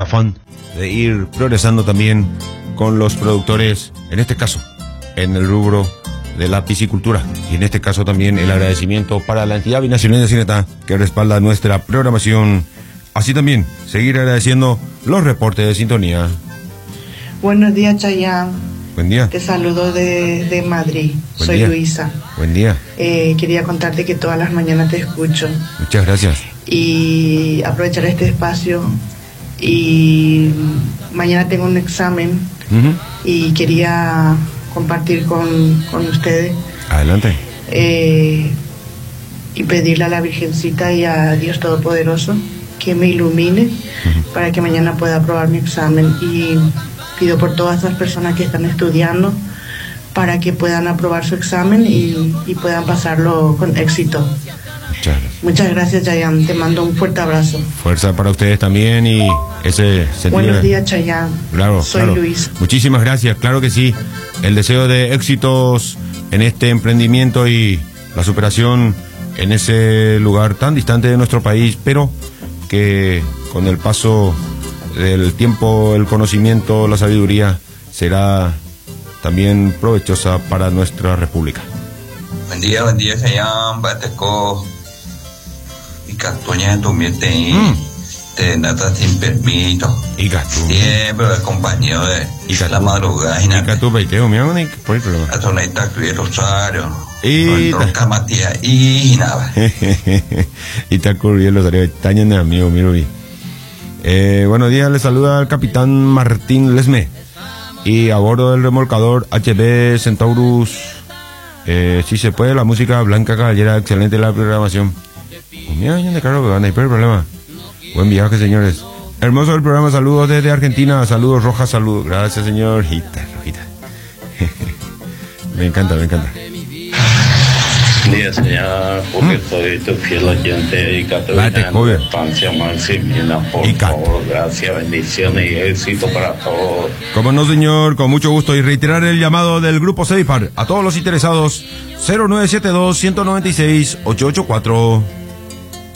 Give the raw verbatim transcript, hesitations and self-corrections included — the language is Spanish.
afán de ir progresando también con los productores, en este caso, en el rubro de la piscicultura. Y en este caso también el agradecimiento para la entidad binacional de Cineta que respalda nuestra programación. Así también, seguir agradeciendo los reportes de sintonía. Buenos días, Chayán. Buen día. Te saludo de, de Madrid. Buen Soy día. Luisa. Buen día. Eh, quería contarte que todas las mañanas te escucho. Muchas gracias. Y aprovechar este espacio. Y mañana tengo un examen. Uh-huh. Y quería compartir con, con ustedes. Adelante. Eh, y pedirle a la Virgencita y a Dios Todopoderoso que me ilumine uh-huh. para que mañana pueda aprobar mi examen. Y pido por todas las personas que están estudiando para que puedan aprobar su examen y, y puedan pasarlo con éxito. Muchas gracias. Muchas gracias, Chayán. Te mando un fuerte abrazo. Fuerza para ustedes también y ese sentido. Buenos días, Chayán. Claro, Soy claro. Luis. Muchísimas gracias, claro que sí. El deseo de éxitos en este emprendimiento y la superación en ese lugar tan distante de nuestro país, pero que con el paso del tiempo, el conocimiento, la sabiduría será también provechosa para nuestra república. Buen día, buen día, Chayán. Bateco y Catuña, tu miete te nata sin permiso. Y Catu. Siempre compañero de la madrugada. Y Catu, peiteo, mira, no hay problema. La toneta que rosario. Y ta Matías y nada. Y te ocurrió los arios, tañan de amigo, miro vi. Eh, buenos días, les saluda el capitán Martín Lesme. Y a bordo del remolcador H B Centaurus, eh, si se puede, la música Blanca Caballera, excelente la programación. Oh, mira, de carro que van, no hay problema. Buen viaje, señores. Hermoso el programa, saludos desde Argentina, saludos Rojas, saludos. Gracias, señor Rojita, Rojita. Me encanta, me encanta. Buen día, señor, porque soy tu fiel oyente y Catalina de Estancia Maximina, por favor, gracias, bendiciones y éxito para todos. Como no, señor, con mucho gusto, y reiterar el llamado del Grupo Cedipar a todos los interesados, cero nueve siete dos, uno nueve seis, ocho ocho cuatro.